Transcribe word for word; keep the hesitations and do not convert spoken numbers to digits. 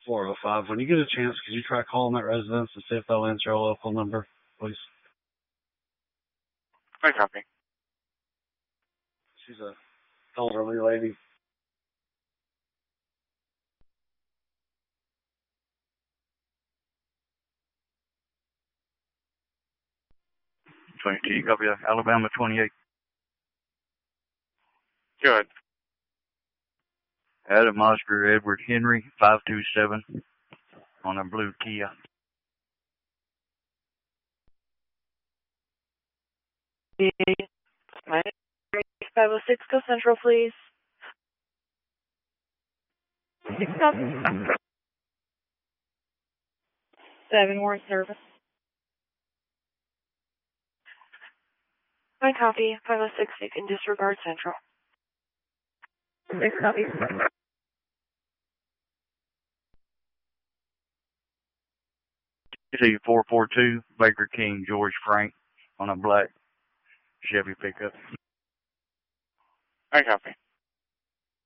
four oh five. When you get a chance, could you try calling that residence and see if they'll answer a local number, please? I copy. She's a elderly lady. twenty-two, copy that. Alabama twenty-eight. Good. Adam Oscar Edward Henry, five two seven, on a blue Kia. five oh six, go Central, please. Seven Warrant Service. I copy. five oh six, you can disregard Central. Six copy. C four four two, Baker King George Frank, on a black Chevy pickup. I copy.